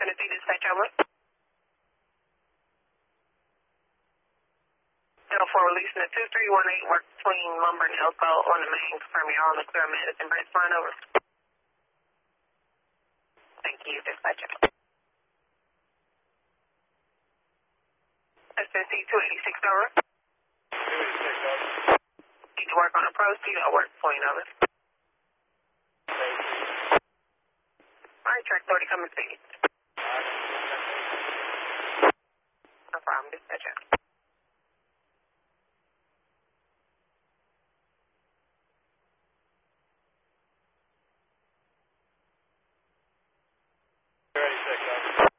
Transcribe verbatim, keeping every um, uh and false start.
Tennessee dispatch over. L four releasing the two three one eight work between Lumber and Elko on the main. Confirm you're on the clear Madison Branch line over. Thank you, dispatcher. S S C two eighty-six over. two eighty-six over. Need to work on approach, you got work point over. Alright, track thirty coming to you. No problem, dispatcher. two eighty-six over.